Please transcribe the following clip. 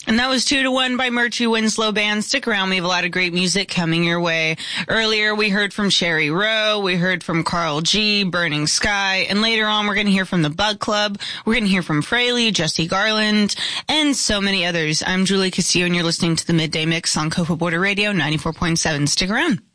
And that was 2 to 1 by Murtry Winslow Band. Stick around. We have a lot of great music coming your way. Earlier, we heard from Sherry Rowe. We heard from Carl G, Burning Sky. And later on, we're going to hear from the Bug Club. We're going to hear from Fraley, Jesse Garland, and so many others. I'm Julie Castillo, and you're listening to the Midday Mix on Copa Border Radio 94.7. Stick around.